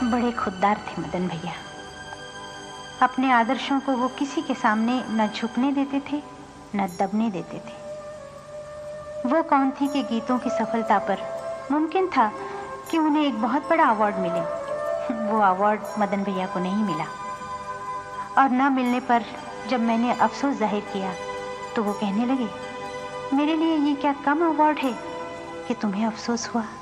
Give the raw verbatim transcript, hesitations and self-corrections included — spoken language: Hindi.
बड़े खुददार थे मदन भैया। अपने आदर्शों को वो किसी के सामने न झुकने देते थे न दबने देते थे। वो कौन थी कि गीतों की सफलता पर मुमकिन था कि उन्हें एक बहुत बड़ा अवार्ड मिले। वो अवार्ड मदन भैया को नहीं मिला, और न मिलने पर जब मैंने अफसोस जाहिर किया तो वो कहने लगे, मेरे लिए ये क्या कम अवार्ड है कि तुम्हें अफसोस हुआ।